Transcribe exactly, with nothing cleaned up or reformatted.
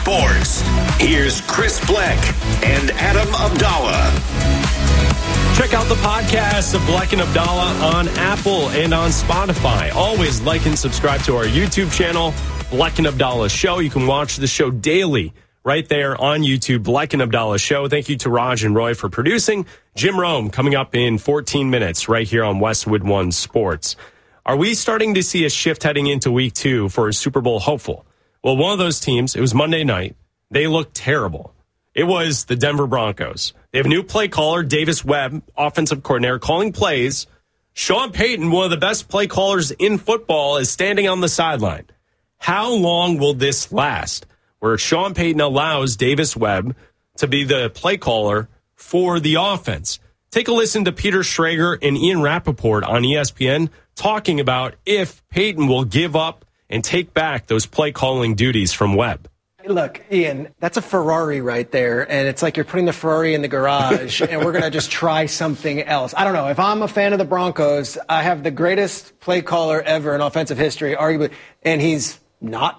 Sports. Here's Chris Bleck and Adam Abdallah. Check out the podcast of Bleck and Abdallah on Apple and on Spotify. Always like and subscribe to our YouTube channel, Bleck and Abdallah Show. You can watch the show daily right there on YouTube, Bleck and Abdallah Show. Thank you to Raj and Roy for producing. Jim Rome coming up in fourteen minutes right here on Westwood One Sports. Are we starting to see a shift heading into week two for a Super Bowl hopeful? Well, one of those teams, it was Monday night. They looked terrible. It was the Denver Broncos. They have a new play caller, Davis Webb, offensive coordinator, calling plays. Sean Payton, one of the best play callers in football, is standing on the sideline. How long will this last? Where Sean Payton allows Davis Webb to be the play caller for the offense. Take a listen to Peter Schrager and Ian Rappaport on E S P N talking about if Payton will give up and take back those play calling duties from Webb. Look, Ian, that's a Ferrari right there, and it's like you're putting the Ferrari in the garage, and we're going to just try something else. I don't know. If I'm a fan of the Broncos, I have the greatest play caller ever in offensive history, arguably, and he's not